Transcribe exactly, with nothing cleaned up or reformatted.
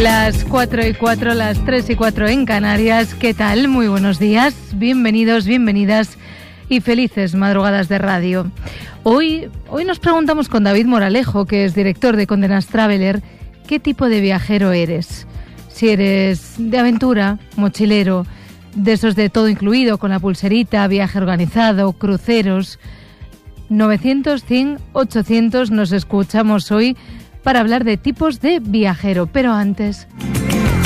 Las cuatro y cuatro, las tres y cuatro en Canarias. ¿Qué tal? Muy buenos días, bienvenidos, bienvenidas y felices madrugadas de radio. Hoy, hoy nos preguntamos con David Moralejo, que es director de Condé Nast Traveler, ¿qué tipo de viajero eres? Si eres de aventura, mochilero, de esos de todo incluido, con la pulserita, viaje organizado, cruceros. novecientos, cien, ochocientos nos escuchamos hoy para hablar de tipos de viajero. Pero antes...